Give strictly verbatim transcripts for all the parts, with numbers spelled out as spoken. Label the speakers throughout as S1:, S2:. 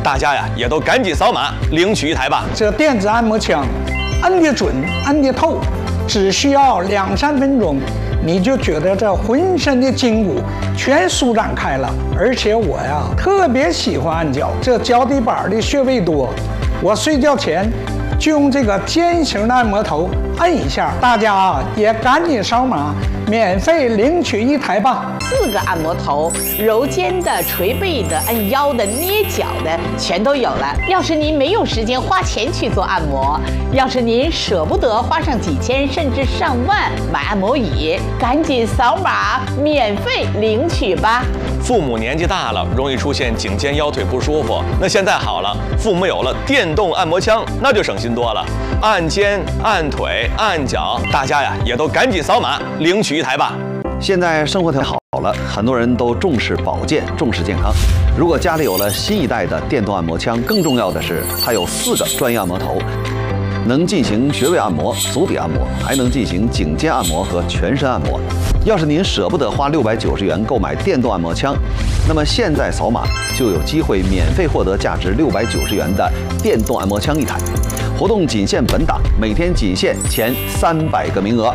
S1: 大家呀也都赶紧扫码领取一台吧。
S2: 这电子按摩枪，按得准，按得透，只需要两三分钟，你就觉得这浑身的筋骨全舒展开了。而且我呀特别喜欢按脚，这脚底板的穴位多，我睡觉前就用这个尖形的按摩头按一下，大家啊也赶紧扫码，免费领取一台吧。
S3: 四个按摩头，揉肩的、捶背的、按腰的、捏脚的，全都有了。要是您没有时间花钱去做按摩，要是您舍不得花上几千甚至上万买按摩椅，赶紧扫码免费领取吧。
S1: 父母年纪大了，容易出现颈肩腰腿不舒服，那现在好了，父母有了电动按摩枪，那就省心多了。按肩、按腿、按脚，大家呀也都赶紧扫码领取一台吧。
S4: 现在生活条件好了，很多人都重视保健，重视健康。如果家里有了新一代的电动按摩枪，更重要的是它有四个专业按摩头，能进行穴位按摩、足底按摩，还能进行颈肩按摩和全身按摩。要是您舍不得花六百九十元购买电动按摩枪，那么现在扫码就有机会免费获得价值六百九十元的电动按摩枪一台。活动仅限本档，每天仅限前三百个名额。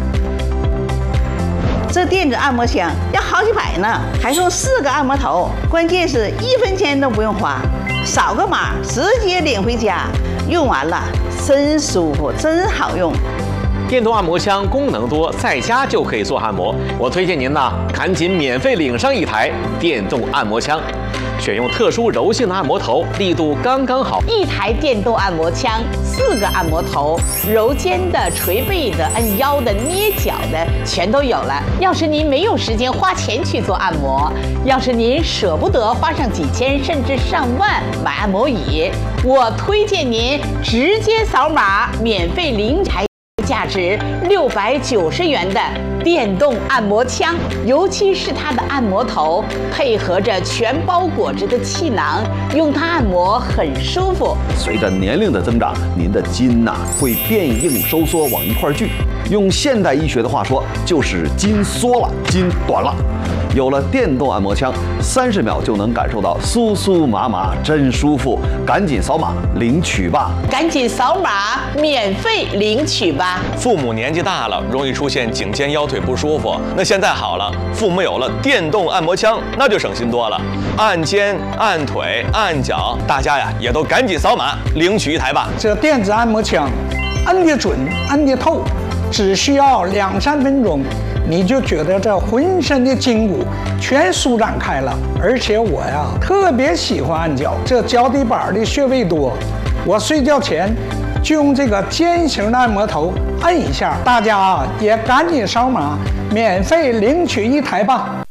S5: 这电子按摩枪要好几百呢，还送四个按摩头，关键是一分钱都不用花，扫个码直接领回家，用完了真舒服，真好用。
S6: 电动按摩枪功能多，在家就可以做按摩。我推荐您呢，赶紧免费领上一台电动按摩枪。选用特殊柔性的按摩头，力度刚刚好。
S3: 一台电动按摩枪，四个按摩头，揉肩的、捶背的、按腰的、捏脚的，全都有了。要是您没有时间花钱去做按摩，要是您舍不得花上几千甚至上万买按摩椅，我推荐您直接扫码免费领台价值六百九十元的电动按摩枪，尤其是它的按摩头配合着全包裹着的气囊，用它按摩很舒服。
S4: 随着年龄的增长，您的筋呐、会变硬收缩往一块聚，用现代医学的话说，就是筋缩了，筋短了。有了电动按摩枪，三十秒就能感受到酥酥麻麻，真舒服。赶紧扫码领取吧！
S3: 赶紧扫码免费领取吧！
S1: 父母年纪大了，容易出现颈肩腰腿不舒服，那现在好了，父母有了电动按摩枪，那就省心多了。按肩、按腿、按脚，大家呀也都赶紧扫码领取一台吧。
S2: 这电子按摩枪，按得准，按得透，只需要两三分钟，你就觉得这浑身的筋骨全舒展开了。而且我呀特别喜欢按脚，这脚底板的穴位多，我睡觉前就用这个尖形的按摩头按一下，大家啊也赶紧扫码免费领取一台吧。